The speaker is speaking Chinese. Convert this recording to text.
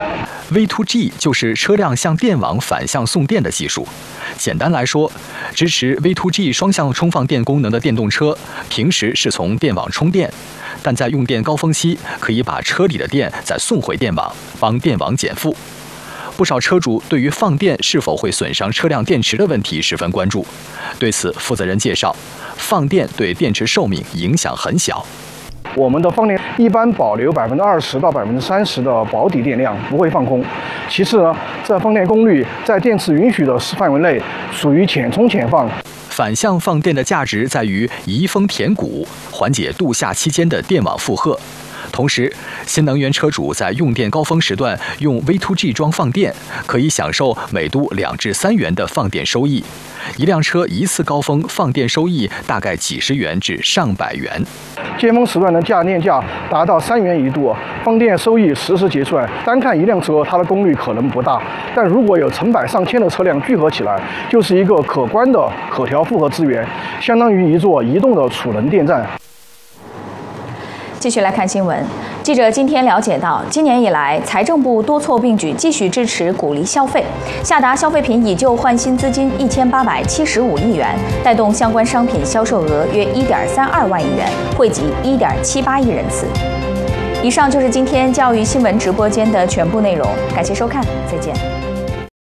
V2G 就是车辆向电网反向送电的技术。简单来说，支持 V2G 双向充放电功能的电动车，平时是从电网充电，但在用电高峰期可以把车里的电再送回电网，帮电网减负。不少车主对于放电是否会损伤车辆电池的问题十分关注。对此，负责人介绍，放电对电池寿命影响很小。 我们的放电一般保留20%到30%的保底电量，不会放空。其次呢，这放电功率在电池允许的范围内，属于浅充浅放。 反向放电的价值在于移风填谷，缓解度夏期间的电网负荷。同时，新能源车主在用电高峰时段用 V2G 桩放电，可以享受每度2至3元的放电收益。一辆车一次高峰放电收益大概几十元至上百元。 尖峰时段的电价达到3元一度，放电收益实时结算。单看一辆车，它的功率可能不大，但如果有成百上千的车辆聚合起来，就是一个可观的可调复合资源，相当于一座移动的储能电站。 继续来看新闻。记者今天了解到，今年以来，财政部多措并举，继续支持鼓励消费。下达消费品以旧换新资金1875亿元，带动相关商品销售额约1.32万亿元，惠及1.78亿人次。以上就是今天教育新闻直播间的全部内容，感谢收看，再见。